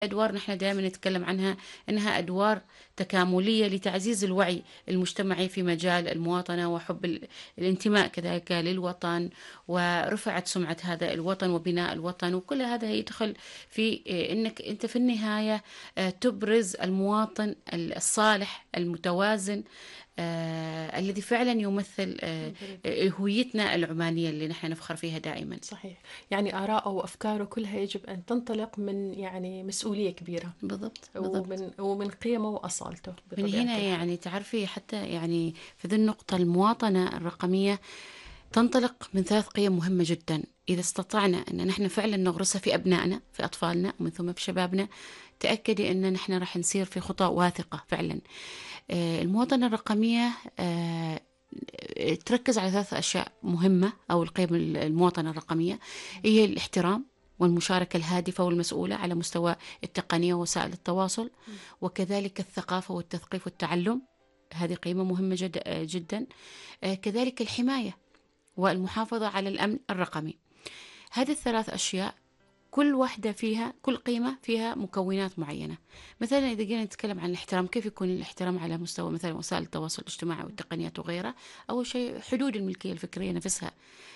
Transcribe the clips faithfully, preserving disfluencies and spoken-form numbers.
أدوار نحن دائما نتكلم عنها أنها أدوار تكاملية لتعزيز الوعي المجتمعي في مجال المواطنة وحب ال- الانتماء كذلك للوطن، ورفعت سمعة هذا الوطن وبناء الوطن، وكل هذا يدخل في آه، أنك أنت في النهاية آه، تبرز المواطن الصالح المتوازن، آه، الذي فعلا يمثل آه، برافو. آه، هويتنا العمانية اللي نحن نفخر فيها دائما. صحيح. يعني آراءه وأفكاره كلها يجب أن تنطلق من يعني مسؤولية كبيرة، بالضبط بالضبط. ومن ومن قيمه وأصالته من بطبيعة هنا الحال. يعني تعرفي حتى يعني في ذي النقطة المواطنة الرقمية تنطلق من ثلاث قيم مهمة جدا، إذا استطعنا أن نحن فعلا نغرسها في أبنائنا في أطفالنا ومن ثم في شبابنا، تأكدي أن نحن راح نسير في خطى واثقة فعلا. آه، المواطنة الرقمية آه، تركز على ثلاث أشياء مهمة، أو القيم المواطنة الرقمية هي الاحترام والمشاركة الهادفة والمسؤولة على مستوى التقنية ووسائل التواصل، وكذلك الثقافة والتثقيف والتعلم، هذه قيمة مهمة جد جدا. آه، كذلك الحماية والمحافظة على الأمن الرقمي. هذه الثلاث أشياء كل واحدة فيها، كل قيمة فيها مكونات معينة. مثلا إذا جينا نتكلم عن الاحترام، كيف يكون الاحترام على مستوى مثلا وسائل التواصل الاجتماعي والتقنيات وغيرها؟ أول شيء حدود الملكية الفكرية نفسها،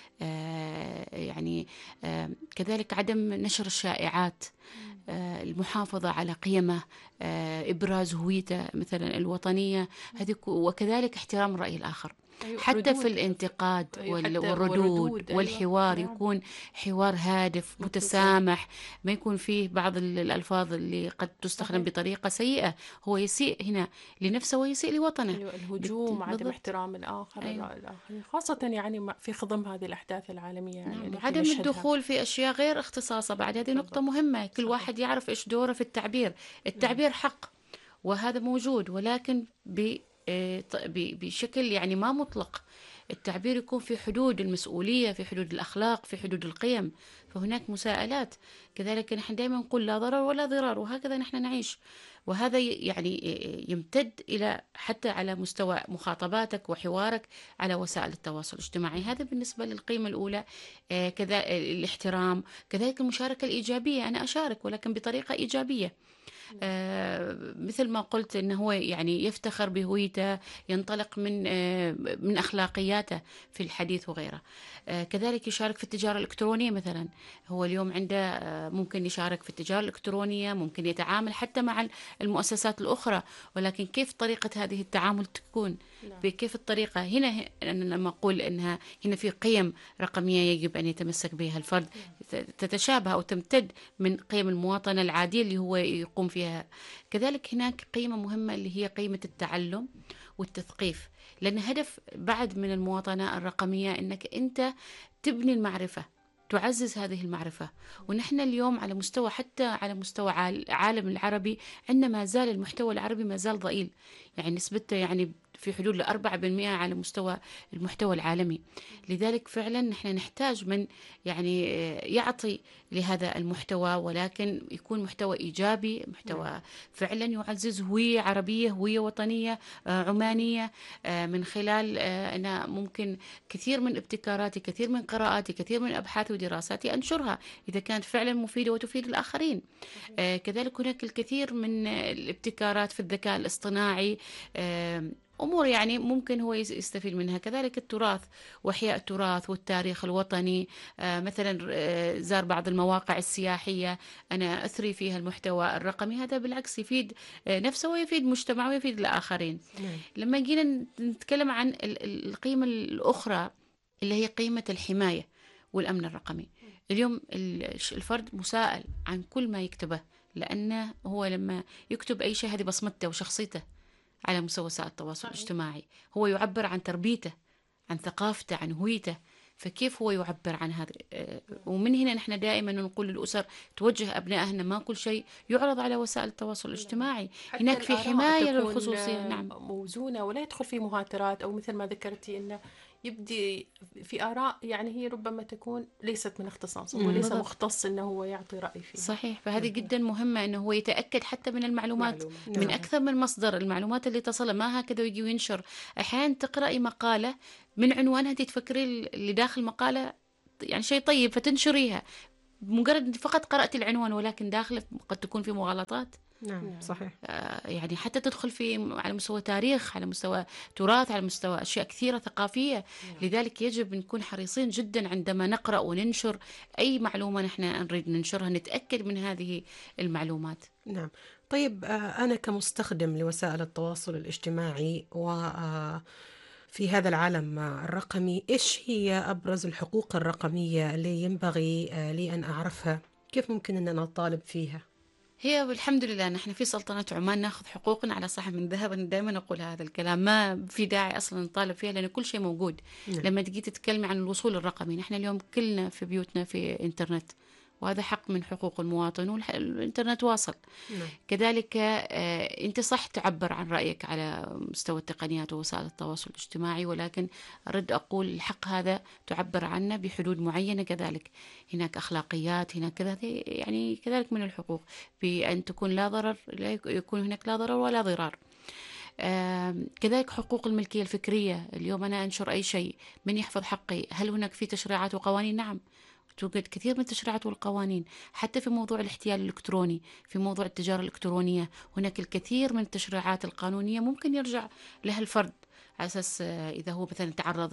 آه يعني آه كذلك عدم نشر الشائعات، آه المحافظة على قيمه، آه إبراز هويته مثلا الوطنية، هذه ك- وكذلك احترام الرأي الآخر. أيوة، حتى في ردود. الانتقاد أيوة، وال- حتى والردود وردود. أيوة، والحوار نعم. يكون حوار هادف مبتسم. متسامح، ما يكون فيه بعض ال- الألفاظ اللي قد تستخدم صحيح. بطريقة سيئة. هو يسيء هنا لنفسه ويسيء لوطنه. أيوة، بت- الهجوم، عدم بالضبط. احترام الآخر، أيوه. الرأي الآخر، خاصة يعني مع- في خضم هذه الأحداث العالمية يعني نعم، التي وعدم نشهدها. الدخول في أشياء غير اختصاصه بعد، هذه نقطة بالضبط. مهمة، كل صحيح. واحد يعرف إيش دوره في التعبير. نعم. التعبير حق وهذا موجود، ولكن ب آه، ط- ب- بشكل يعني ما مطلق. التعبير يكون في حدود المسؤولية، في حدود الأخلاق، في حدود القيم، فهناك مساءلات. كذلك نحن دائما نقول لا ضرر ولا ضرار، وهكذا نحن نعيش. وهذا ي- يعني آه، يمتد إلى حتى على مستوى مخاطباتك وحوارك على وسائل التواصل الاجتماعي. هذا بالنسبة للقيمة الأولى. آه، كذا آه، الاحترام، كذلك المشاركة الإيجابية، أنا أشارك ولكن بطريقة إيجابية. آه، مثل ما قلت انه هو يعني يفتخر بهويته، ينطلق من آه، من اخلاقياته في الحديث وغيره. آه، كذلك يشارك في التجاره الالكترونيه مثلا، هو اليوم عنده آه، ممكن يشارك في التجاره الالكترونيه، ممكن يتعامل حتى مع المؤسسات الاخرى، ولكن كيف طريقه هذه التعامل تكون؟ نعم. بكيف الطريقة هنا؟ ه- أنا لما أقول أنها هنا في قيم رقمية يجب أن يتمسك بها الفرد، نعم. ت- تتشابه أو تمتد من قيم المواطنة العادية اللي هو يقوم فيها. كذلك هناك قيمة مهمة اللي هي قيمة التعلم والتثقيف، لأن هدف بعد من المواطنة الرقمية أنك أنت تبني المعرفة، تعزز هذه المعرفة. ونحن اليوم على مستوى، حتى على مستوى عال- عالم العربي، عندنا ما زال المحتوى العربي ما زال ضئيل، يعني نسبته يعني في حدود الأربعة بالمئة على مستوى المحتوى العالمي. لذلك فعلا نحن نحتاج من يعني آه، يعطي لهذا المحتوى، ولكن يكون محتوى إيجابي، نعم. محتوى فعلا يعزز هوية عربية، هوية وطنية آه، عمانية. آه، من خلال آه، أنا ممكن كثير من ابتكاراتي، كثير من قراءاتي، كثير من أبحاثي ودراساتي أنشرها إذا كانت فعلا مفيدة وتفيد الآخرين. صحيح. آه، كذلك هناك الكثير من آه، الابتكارات في الذكاء الاصطناعي، آه، أمور يعني ممكن هو يس- يستفيد منها. كذلك التراث وإحياء التراث والتاريخ الوطني، آه، مثلا آه، زار بعض المواقع السياحية، أنا أثري فيها المحتوى الرقمي، هذا بالعكس يفيد آه، نفسه ويفيد مجتمعه ويفيد الآخرين. نعم. لما جينا نتكلم عن ال- ال- القيمة الأخرى اللي هي قيمة الحماية والأمن الرقمي، اليوم ال- الفرد مساءل عن كل ما يكتبه، لأنه هو لما يكتب أي شيء هذه بصمته وشخصيته على مستوى وسائل التواصل صحيح. الاجتماعي، هو يعبر عن تربيته، عن ثقافته، عن هويته، فكيف هو يعبر عن هذا؟ آه، ومن هنا نحن دائما نقول للأسر توجه أبنائنا ما كل شيء يعرض على وسائل التواصل نعم. الاجتماعي، حتى هناك في الآراء حماية تكون للخصوصية. آه، نعم. موزونة، ولا يدخل في مهاترات، أو مثل ما ذكرتي أنه يبدي في آراء يعني هي ربما تكون ليست من اختصاصه، هو مم، ليس بالضبط. مختص أنه هو يعطي رأي فيها. صحيح، فهذه نعم. جدا مهمة أنه هو يتأكد حتى من المعلومات، معلومات. من نعم. أكثر من مصدر، المعلومات اللي تصله ما هكذا يجي وينشر. أحيانا تقرأي مقالة من عنوانها أنت تفكري اللي داخل المقالة يعني شيء طيب فتنشريها، مجرد أنت فقط قرأت العنوان، ولكن داخله قد تكون في مغالطات. نعم صحيح. آه، يعني حتى تدخل في على مستوى تاريخ، على مستوى تراث، على مستوى أشياء كثيرة ثقافية. لذلك يجب نكون حريصين جدا عندما نقرأ وننشر أي معلومة نحن نريد ننشرها، نتأكد من هذه المعلومات. نعم. طيب أنا كمستخدم لوسائل التواصل الاجتماعي وفي هذا العالم الرقمي، إيش هي أبرز الحقوق الرقمية اللي ينبغي لي أن أعرفها؟ كيف ممكن أن أنا أطالب فيها؟ هي والحمد لله نحن في سلطنة عمان ناخذ حقوقنا على صحن من ذهب. أنا دائما أقول هذا الكلام، ما في داعي أصلا نطالب فيها لأن كل شيء موجود. نعم. لما تجي تتكلمي عن الوصول الرقمي، نحن اليوم كلنا في بيوتنا في إنترنت، وهذا حق من حقوق المواطن، والإنترنت واصل. نعم. كذلك آه، أنت صح تعبر عن رأيك على مستوى التقنيات ووسائل التواصل الاجتماعي، ولكن أرد أقول الحق هذا تعبر عنه بحدود معينة. كذلك هناك أخلاقيات، هناك كذا يعني كذلك من الحقوق بأن تكون لا ضرر، لا يكون هناك لا ضرر ولا ضرار. آه، كذلك حقوق الملكية الفكرية. اليوم أنا أنشر أي شيء، من يحفظ حقي؟ هل هناك في تشريعات وقوانين؟ نعم، توجد كثير من التشريعات والقوانين. حتى في موضوع الاحتيال الإلكتروني، في موضوع التجارة الإلكترونية، هناك الكثير من التشريعات القانونية ممكن يرجع لها الفرد على أساس إذا هو مثلا تعرض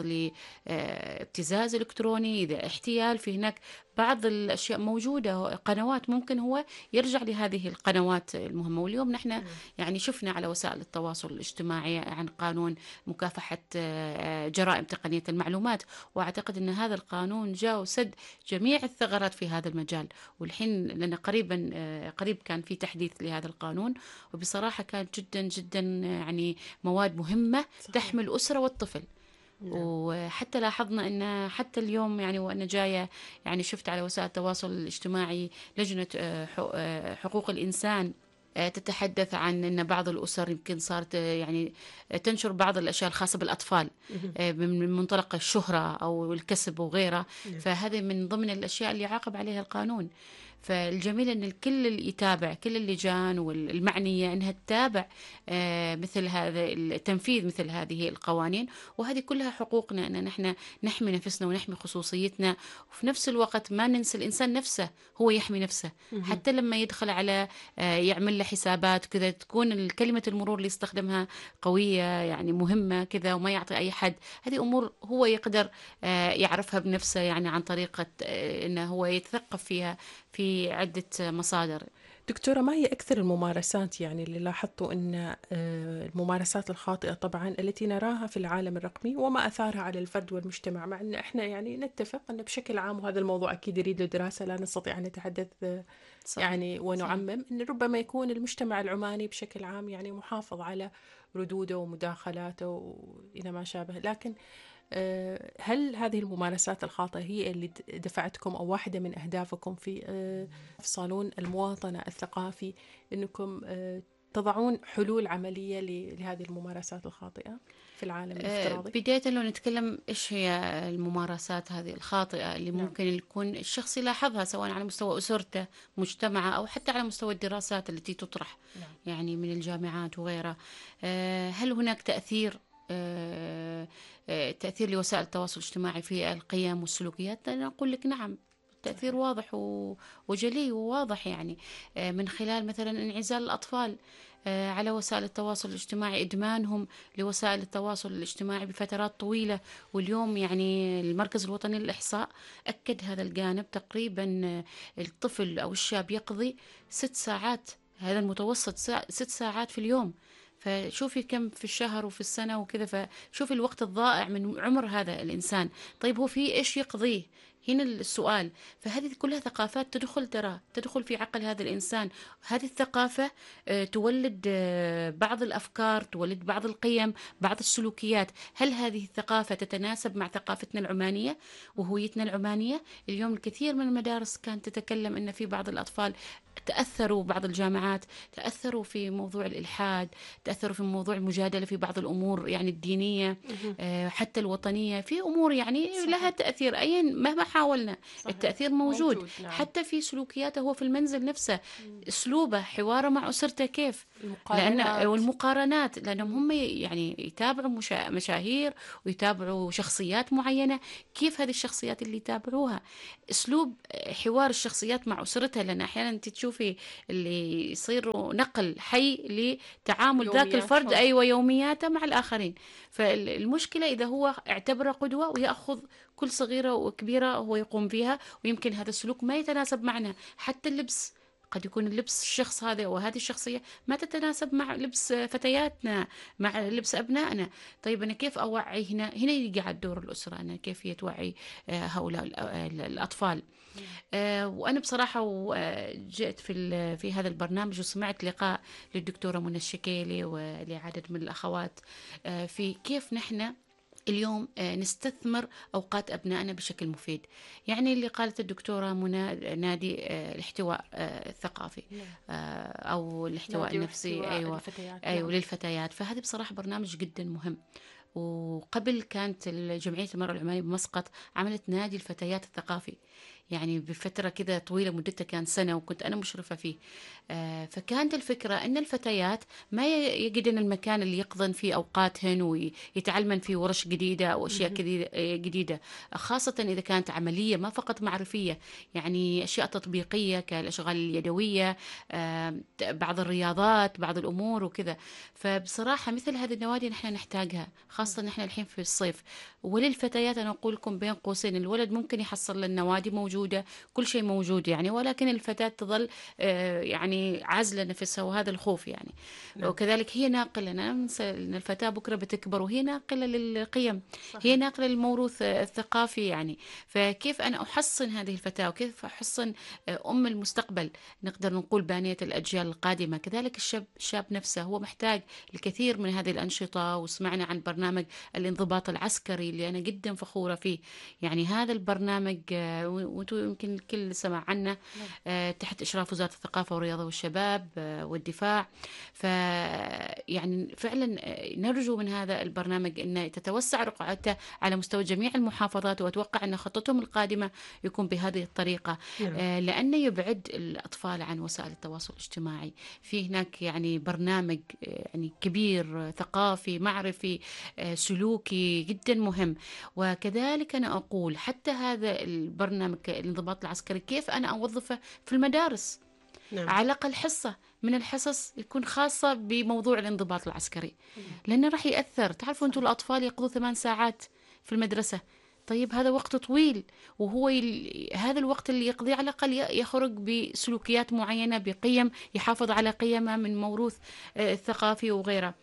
لابتزاز إلكتروني، إذا احتيال، في هناك بعض الأشياء موجودة، قنوات ممكن هو يرجع لهذه القنوات المهمة. واليوم نحن يعني شفنا على وسائل التواصل الاجتماعي عن قانون مكافحة جرائم تقنية المعلومات، وأعتقد أن هذا القانون جاء وسد جميع الثغرات في هذا المجال. والحين لأن قريبا قريب كان في تحديث لهذا القانون، وبصراحة كانت جدا جدا يعني مواد مهمة تحمي الأسرة والطفل. نعم. وحتى لاحظنا أن حتى اليوم يعني وأنا جاية يعني شفت على وسائل التواصل الاجتماعي لجنة حقوق الإنسان تتحدث عن أن بعض الأسر يمكن صارت يعني تنشر بعض الأشياء الخاصة بالأطفال من منطلق الشهرة أو الكسب وغيره. فهذه من ضمن الأشياء اللي يعاقب عليها القانون. فالجميل أن الكل اللي يتابع، كل اللجان والمعنية أنها تتابع مثل هذا التنفيذ مثل هذه القوانين، وهذه كلها حقوقنا أن نحن نحمي نفسنا ونحمي خصوصيتنا، وفي نفس الوقت ما ننسى الإنسان نفسه هو يحمي نفسه. حتى لما يدخل على يعمل له حسابات كذا، تكون كلمة المرور اللي يستخدمها قوية يعني مهمة كذا، وما يعطي أي حد. هذه أمور هو يقدر يعرفها بنفسه، يعني عن طريقة أنه هو يتثقف فيها في عدة مصادر. دكتورة، ما هي أكثر الممارسات يعني اللي لاحظتوا أن الممارسات الخاطئة طبعا التي نراها في العالم الرقمي وما أثارها على الفرد والمجتمع، مع أن إحنا يعني نتفق أن بشكل عام، وهذا الموضوع أكيد يريد له دراسة، لا نستطيع أن نتحدث صحيح. يعني ونعمم صحيح. أن ربما يكون المجتمع العماني بشكل عام يعني محافظ على ردوده ومداخلاته وإلى ما شابه، لكن هل هذه الممارسات الخاطئة هي اللي دفعتكم أو واحدة من أهدافكم في في صالون المواطنة الثقافي أنكم تضعون حلول عملية لهذه الممارسات الخاطئة في العالم الافتراضي؟ بداية لو نتكلم إيش هي الممارسات هذه الخاطئة اللي نعم. ممكن يكون الشخص يلاحظها سواء على مستوى أسرته، مجتمعه، أو حتى على مستوى الدراسات التي تطرح نعم. يعني من الجامعات وغيرها. هل هناك تأثير تأثير لوسائل التواصل الاجتماعي في القيم والسلوكيات؟ أنا أقول لك نعم، تأثير واضح وجلي وواضح، يعني من خلال مثلا انعزال الأطفال على وسائل التواصل الاجتماعي، إدمانهم لوسائل التواصل الاجتماعي بفترات طويلة. واليوم يعني المركز الوطني للإحصاء أكد هذا الجانب، تقريبا الطفل أو الشاب يقضي ست ساعات، هذا المتوسط ست ساعات في اليوم. فشوفي كم في الشهر وفي السنة وكذا، فشوفي الوقت الضائع من عمر هذا الإنسان. طيب هو في إيش يقضيه؟ هنا السؤال. فهذه كلها ثقافات تدخل ترى تدخل في عقل هذا الإنسان. هذه الثقافة تولد بعض الأفكار، تولد بعض القيم، بعض السلوكيات. هل هذه الثقافة تتناسب مع ثقافتنا العمانية وهويتنا العمانية؟ اليوم الكثير من المدارس كانت تتكلم أن في بعض الأطفال تأثروا، بعض الجامعات تأثروا في موضوع الإلحاد، تأثروا في موضوع المجادلة في بعض الأمور يعني الدينية حتى الوطنية، في أمور يعني صحيح. لها تأثير أيا مهما حاولنا صحيح. التأثير موجود, موجود. نعم. حتى في سلوكياته هو في المنزل نفسه، أسلوبه، حواره مع أسرته كيف لأن المقارنات. والمقارنات لأنهم هم يعني يتابعوا مشا- مشاهير ويتابعوا شخصيات معينة. كيف هذه الشخصيات اللي يتابعوها؟ أسلوب حوار الشخصيات مع أسرتها، لأن أحيانا أنت تشوفي اللي يصير نقل حي لتعامل ذاك الفرد يومياتهم. أيوة يومياته مع الآخرين. فالمشكلة إذا هو اعتبره قدوة ويأخذ كل صغيرة وكبيرة هو يقوم بها، ويمكن هذا السلوك ما يتناسب معنا. حتى اللبس، قد يكون اللبس الشخص هذا وهذه الشخصية ما تتناسب مع لبس فتياتنا، مع لبس أبنائنا. طيب أنا كيف أوعي هنا؟ هنا يقعد دور الأسرة، أنا كيفية توعي آه، هؤلاء ال- ال- الأطفال. آه، وأنا بصراحة و- جئت في ال- في هذا البرنامج وسمعت لقاء للدكتورة منى الشكيلي ولعدد من الأخوات آه، في كيف نحن اليوم آه، نستثمر أوقات أبنائنا بشكل مفيد. يعني اللي قالت الدكتورة منى نادي آه، الاحتواء آه، الثقافي نعم. آه، أو الاحتواء نادي النفسي، واحتواء أيوة الفتيات. أيوة نعم. للفتيات. فهذه بصراحة برنامج جدا مهم. وقبل كانت جمعية المرأة العمانية بمسقط عملت نادي الفتيات الثقافي، يعني بفترة كده طويلة مدتها كان سنة، وكنت أنا مشرفة فيه. آه، فكانت الفكرة أن الفتيات ما ي- يجدن المكان اللي يقضن فيه أوقاتهن ويتعلمن فيه ورش جديدة أو أشياء مهم. كذي- آه، جديدة، خاصة إذا كانت عملية ما فقط معرفية، يعني أشياء تطبيقية كالأشغال اليدوية، آه، بعض الرياضات، بعض الأمور وكذا. فبصراحة مثل هذه النوادي نحن نحتاجها، خاصة نحن الحين في الصيف. وللفتيات أنا أقول لكم بين قوسين، الولد ممكن يحصل له النوادي موجودة، كل شيء موجود يعني، ولكن الفتاة تظل آه، يعني عازلة نفسها، وهذا الخوف يعني. نعم. وكذلك هي ناقلة، أنا أنسى أن الفتاة بكرة بتكبر وهي ناقلة للقيم، هي صحيح. ناقلة للموروث آه، الثقافي يعني. فكيف أنا أحصن هذه الفتاة، وكيف أحصن آه، أم المستقبل، نقدر نقول بانية الأجيال القادمة. كذلك الشاب الشاب نفسه هو محتاج الكثير من هذه الأنشطة. وسمعنا عن برنامج الانضباط العسكري اللي أنا جدا فخورة فيه. يعني هذا البرنامج آه، وانتم يمكن الكل سمع عنه، نعم. آه، تحت إشراف وزارة الثقافة والرياضة والشباب آه، والدفاع. ف يعني فعلا آه، نرجو من هذا البرنامج أن تتوسع رقعته على مستوى جميع المحافظات، وأتوقع أن خطتهم القادمة يكون بهذه الطريقة. نعم. آه، لأنه يبعد الأطفال عن وسائل التواصل الاجتماعي. في هناك يعني برنامج آه، يعني كبير آه، ثقافي معرفي آه، سلوكي جدا مهم. وكذلك أنا أقول حتى هذا البرنامج الانضباط العسكري كيف أنا أوظفه في المدارس، نعم. على الأقل حصة من الحصص يكون خاصة بموضوع الانضباط العسكري، لأنه راح يأثر. تعرفوا أنتم الأطفال يقضوا ثمان ساعات في المدرسة، طيب هذا وقت طويل، وهو يل... هذا الوقت اللي يقضيه على الأقل ي- يخرج بسلوكيات معينة، بقيم، يحافظ على قيمه من موروث آه، الثقافي وغيره.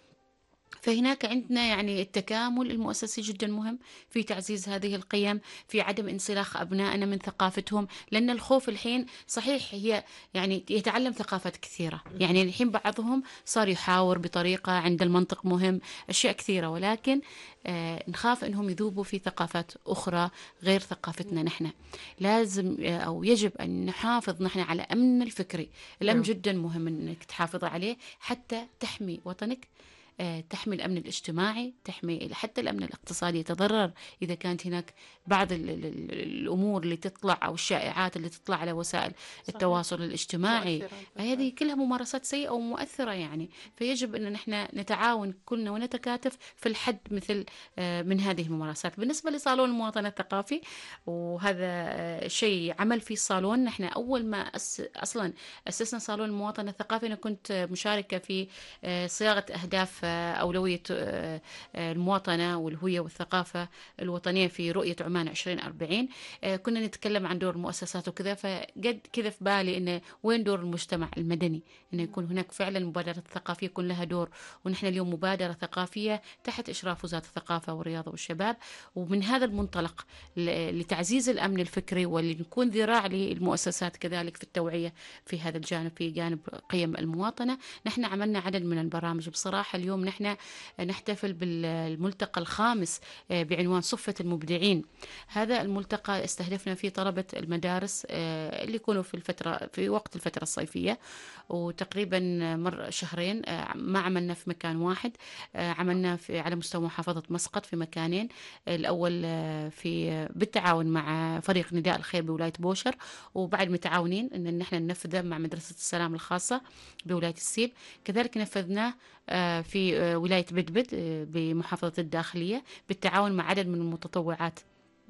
فهناك عندنا يعني التكامل المؤسسي جدا مهم في تعزيز هذه القيم، في عدم انسلاخ أبنائنا من ثقافتهم. لأن الخوف الحين صحيح هي يعني يتعلم ثقافات كثيرة، يعني الحين بعضهم صار يحاور بطريقة عند المنطق مهم، أشياء كثيرة، ولكن آه نخاف أنهم يذوبوا في ثقافات أخرى غير ثقافتنا نحن. لازم آه أو يجب أن نحافظ نحن على أمن الفكري. الأمن نعم. جدا مهم أنك تحافظ عليه حتى تحمي وطنك، آه، تحمي الأمن الاجتماعي، تحمي حتى الأمن الاقتصادي. يتضرر إذا كانت هناك بعض ال- ال- ال- الأمور اللي تطلع أو الشائعات اللي تطلع على وسائل صحيح. التواصل الاجتماعي. مؤثرة هذه بالفعل. كلها ممارسات سيئة ومؤثرة يعني. فيجب أن نحن نتعاون كلنا ونتكاتف في الحد مثل آه، من هذه الممارسات. بالنسبة لصالون المواطنة الثقافي، وهذا آه، شيء عمل في الصالون. نحن أول ما أس أصلا أسسنا صالون المواطنة الثقافي أنا كنت مشاركة في آه، صياغة أهداف آه، أولوية آه، آه، المواطنة والهوية والثقافة الوطنية في رؤية عمان عشرين أربعين. آه، كنا نتكلم عن دور المؤسسات وكذا، فقد كذا في بالي إنه وين دور المجتمع المدني، إنه يكون هناك فعلا المبادرة الثقافية يكون لها دور. ونحن اليوم مبادرة ثقافية تحت إشراف وزارة الثقافة والرياضة والشباب، ومن هذا المنطلق ل- لتعزيز الأمن الفكري، واللي نكون ذراع للمؤسسات كذلك في التوعية في هذا الجانب، في جانب قيم المواطنة. نحن عملنا عدد من البرامج بصراحة. اليوم اليوم نحن نحتفل بالملتقى الخامس بعنوان صفة المبدعين. هذا الملتقى استهدفنا فيه طلبة المدارس اللي يكونوا في الفترة في وقت الفترة الصيفية، وتقريبا مر شهرين. ما عملنا في مكان واحد، عملنا في على مستوى محافظة مسقط في مكانين. الأول في بالتعاون مع فريق نداء الخير بولاية بوشر، وبعد متعاونين ان نحن ننفذه مع مدرسة السلام الخاصة بولاية السيب. كذلك نفذناه في ولاية بدبد بمحافظة الداخلية بالتعاون مع عدد من المتطوعات.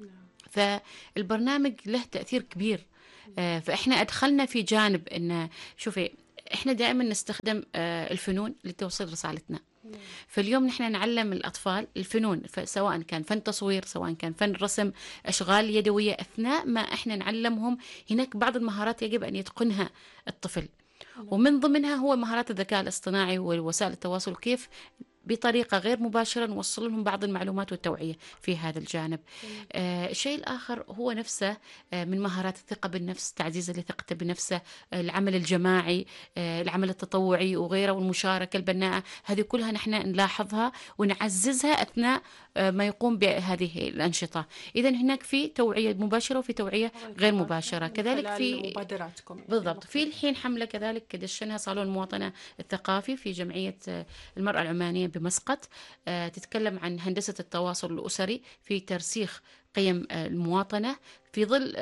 فالبرنامج له تأثير كبير. فإحنا أدخلنا في جانب أن شوفي إحنا دائما نستخدم الفنون لتوصيل رسالتنا. فاليوم نحن نعلم الأطفال الفنون، سواء كان فن تصوير، سواء كان فن رسم، أشغال يدوية. أثناء ما إحنا نعلمهم هناك بعض المهارات يجب أن يتقنها الطفل، ومن ضمنها هو مهارات الذكاء الاصطناعي ووسائل التواصل، كيف بطريقة غير مباشرة نوصل لهم بعض المعلومات والتوعية في هذا الجانب. آه الشيء الآخر هو نفسه آه من مهارات الثقة بالنفس، تعزيز ثقته بنفسه، آه العمل الجماعي، آه العمل التطوعي وغيره، والمشاركة البناءة. هذه كلها نحن نلاحظها ونعززها أثناء آه ما يقوم بهذه الأنشطة. إذا هناك في توعية مباشرة وفي توعية غير مباشرة. كذلك في مبادراتكم بالضبط في الحين حملة كذلك دشنها صالون المواطنة الثقافي في جمعية المرأة العمانية بمسقط، تتكلم عن هندسة التواصل الأسري في ترسيخ قيم المواطنة في ظل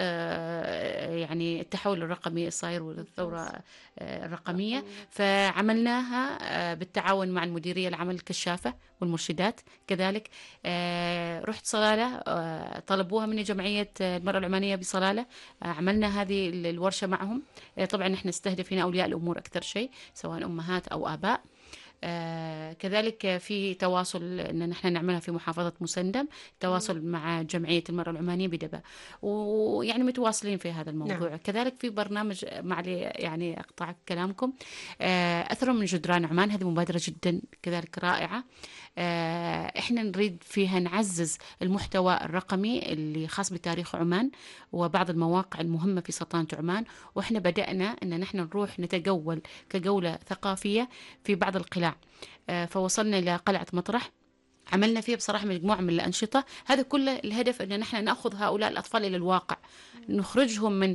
يعني التحول الرقمي الصاير والثورة الرقمية. فعملناها بالتعاون مع المديرية العمل الكشافة والمرشدات. كذلك رحت صلالة، طلبوها مني جمعية المرأة العمانية بصلالة، عملنا هذه الورشة معهم. طبعا نحن نستهدف هنا أولياء الأمور أكثر شيء، سواء أمهات أو آباء. آه كذلك في تواصل ان نحن نعملها في محافظة مسندم، تواصل مع جمعية المرأة العمانية بدبا، ويعني متواصلين في هذا الموضوع. نعم. كذلك في برنامج معلي يعني اقطع كلامكم، آه اثر من جدران عمان، هذه مبادرة جدا كذلك رائعة. آه احنا نريد فيها نعزز المحتوى الرقمي اللي خاص بتاريخ عمان وبعض المواقع المهمة في سلطنة عمان. واحنا بدأنا ان نحن نروح نتجول كجولة ثقافية في بعض القلاع. فوصلنا إلى قلعة مطرح، عملنا فيه بصراحة مجموعة من الأنشطة. هذا كله الهدف أن نحن نأخذ هؤلاء الأطفال إلى الواقع، نخرجهم من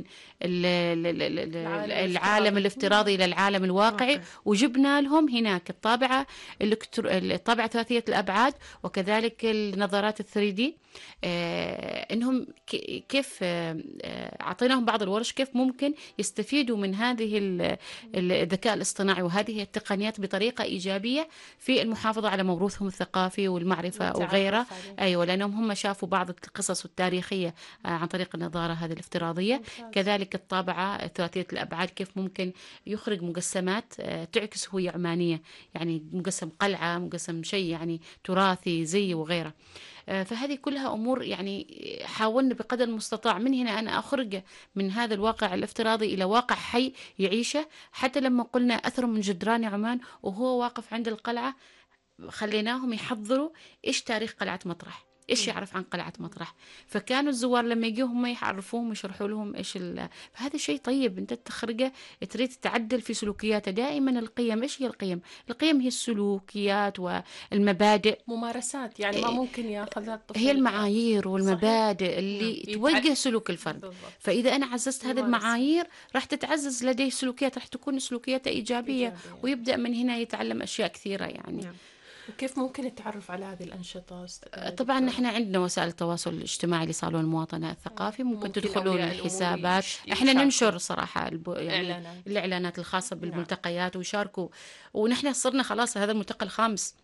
العالم الافتراضي إلى العالم الواقعي. وجبنا لهم هناك الطابعة الطابعة ثلاثية الأبعاد، وكذلك النظارات الثري دي. آه إنهم كيف آه أعطيناهم بعض الورش كيف ممكن يستفيدوا من هذه الذكاء الاصطناعي وهذه التقنيات بطريقة إيجابية في المحافظة على موروثهم الثقافي والمعرفة وغيره. أيوة، لأنهم هم شافوا بعض القصص التاريخية آه عن طريق النظارة هذه الافتراضية. ممتاز. كذلك الطابعة ثلاثية الأبعاد كيف ممكن يخرج مجسمات آه تعكس هوية عمانية، يعني مجسم قلعة، مجسم شيء يعني تراثي زي وغيره. فهذه كلها أمور يعني حاولنا بقدر المستطاع من هنا أنا أخرج من هذا الواقع الافتراضي إلى واقع حي يعيشه. حتى لما قلنا أثر من جدران عمان وهو واقف عند القلعة، خليناهم يحضروا إيش تاريخ قلعة مطرح، إيش يعرف عن قلعة مطرح. فكانوا الزوار لما يجوا هم يعرفوهم ويشرحوا لهم إيش ال... فهذا شيء طيب. أنت تخرجه تريد تعدل في سلوكياته. دائما القيم، إيش هي القيم؟ القيم هي السلوكيات والمبادئ، ممارسات يعني ما ممكن ياخذها الطفل. هي المعايير والمبادئ صحيح. اللي نعم. توجه سلوك الفرد بالضبط. فإذا أنا عززت هذه المعايير راح تتعزز لديه سلوكيات، راح تكون سلوكياته إيجابية, إيجابية. ويبدأ من هنا يتعلم أشياء كثيرة يعني نعم. وكيف ممكن التعرف على هذه الأنشطة؟ طبعا نحن عندنا وسائل التواصل الاجتماعي لصالون المواطنة الثقافي، ممكن, ممكن تدخلوا الحسابات. احنا ننشر صراحة الب... يعني إعلانات. الإعلانات الخاصة بالملتقيات ويشاركوا. ونحن صرنا خلاص هذا الملتقى الخامس.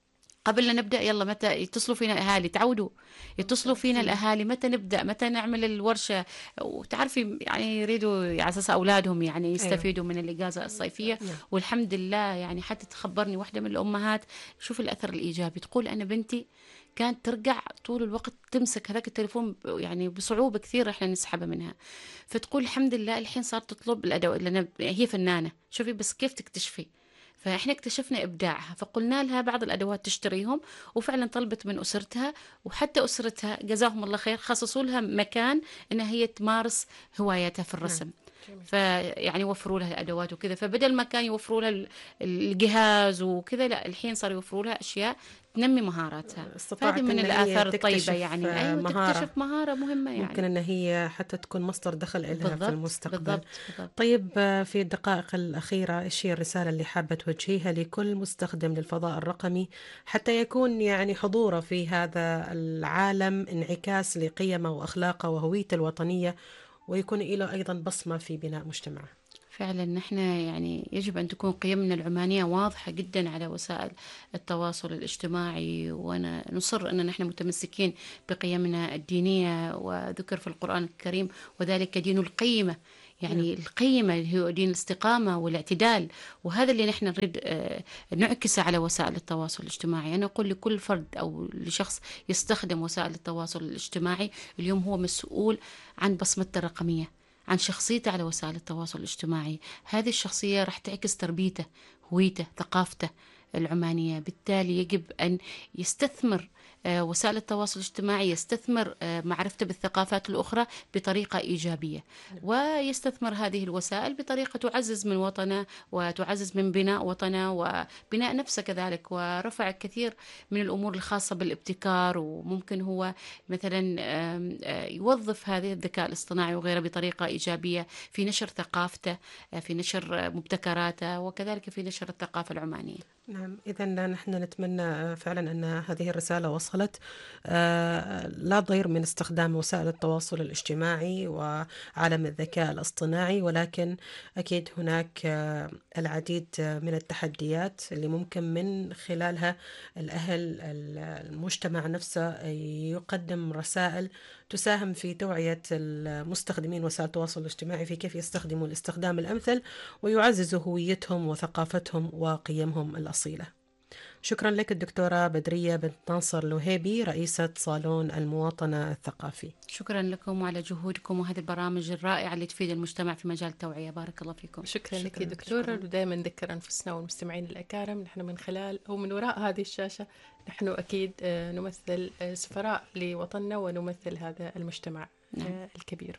قبل لا نبدأ يلا متى يتصلوا فينا الأهالي، تعودوا يتصلوا فينا الأهالي متى نبدأ، متى نعمل الورشة. وتعرفي يعني يريدوا على أساس أولادهم يعني يستفيدوا أيوه. من الإجازة الصيفية. أيوه. والحمد لله يعني حتى تخبرني واحدة من الأمهات، شوف الأثر الإيجابي، تقول أنا بنتي كانت ترجع طول الوقت تمسك هذاك التليفون يعني بصعوبة كثير احنا نسحبه منها. فتقول الحمد لله الحين صارت تطلب الأدوات، لأن هي فنانة شوفي بس كيف تكتشفي. فإحنا اكتشفنا إبداعها، فقلنا لها بعض الأدوات تشتريهم، وفعلا طلبت من أسرتها، وحتى أسرتها جزاهم الله خير خصصوا لها مكان إنها هي تمارس هوايتها في الرسم. فيعني وفروا لها الأدوات وكذا، فبدل ما كان يوفروا لها الجهاز وكذا، لا الحين صاروا يوفروا لها أشياء تنمي مهاراتها. استطاعت فهذه من إن الآثار هي الطيبة تكتشف يعني. آه، أيوة مهارة تكتشف مهارة مهمة يعني. ممكن أن هي حتى تكون مصدر دخل لها في بالضبط المستقبل. بالضبط بالضبط. طيب آه، في الدقائق الأخيرة إيش هي الرسالة اللي حابة توجهيها لكل مستخدم للفضاء الرقمي حتى يكون يعني حضوره في هذا العالم انعكاس لقيمه وأخلاقه وهويته الوطنية، ويكون له أيضا بصمة في بناء مجتمعه؟ فعلا نحن يعني يجب أن تكون قيمنا العمانية واضحة جدا على وسائل التواصل الاجتماعي، ونصر أن نحن متمسكين بقيمنا الدينية، وذكر في القرآن الكريم وذلك دين القيمة، يعني القيمة اللي هو دين الاستقامة والاعتدال. وهذا اللي نحن نريد آه، نعكسه على وسائل التواصل الاجتماعي. أنا أقول لكل فرد أو لشخص يستخدم وسائل التواصل الاجتماعي اليوم هو مسؤول عن بصمته الرقمية، عن شخصيته على وسائل التواصل الاجتماعي. هذه الشخصية راح تعكس تربيته، هويته، ثقافته العمانية. بالتالي يجب أن يستثمر آه، وسائل التواصل الاجتماعي، يستثمر آه، معرفته بالثقافات الأخرى بطريقة إيجابية، ويستثمر هذه الوسائل بطريقة تعزز من وطنه وتعزز من بناء وطنه وبناء نفسه كذلك، ورفع كثير من الأمور الخاصة بالابتكار. وممكن هو مثلا آم، آه، يوظف هذه الذكاء الاصطناعي وغيره بطريقة إيجابية في نشر ثقافته، آه، في نشر آه، مبتكراته، وكذلك في نشر الثقافة العمانية. نعم، إذا نحن نتمنى فعلا أن هذه الرسالة وصلت. آه، لا ضير من استخدام وسائل التواصل الاجتماعي وعالم الذكاء الاصطناعي، ولكن أكيد هناك آه، العديد من التحديات اللي ممكن من خلالها الأهل، المجتمع نفسه يقدم رسائل تساهم في توعية المستخدمين وسائل التواصل الاجتماعي في كيف يستخدموا الاستخدام الأمثل ويعززوا هويتهم وثقافتهم وقيمهم الأصيلة. شكرا لك الدكتورة بدرية بنت ناصر لوهيبي، رئيسة صالون المواطنة الثقافي. شكرا لكم وعلى جهودكم وهذه البرامج الرائعة اللي تفيد المجتمع في مجال التوعية. بارك الله فيكم. شكرا, شكرا لك دكتورة. دكتورة. ودائما نذكر أنفسنا والمستمعين الأكارم، نحن من خلال أو من وراء هذه الشاشة نحن أكيد نمثل سفراء لوطننا ونمثل هذا المجتمع نعم. الكبير.